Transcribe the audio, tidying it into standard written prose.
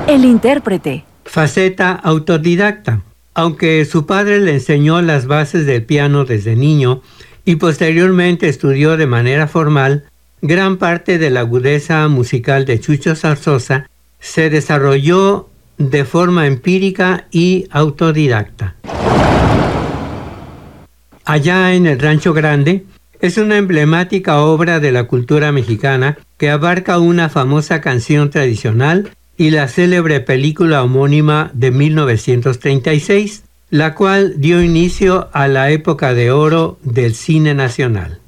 El intérprete. Faceta autodidacta. Aunque su padre le enseñó las bases del piano desde niño y posteriormente estudió de manera formal, gran parte de la agudeza musical de Chucho Zarzosa se desarrolló de forma empírica y autodidacta. Allá en el Rancho Grande es una emblemática obra de la cultura mexicana que abarca una famosa canción tradicional y la célebre película homónima de 1936, la cual dio inicio a la época de oro del cine nacional.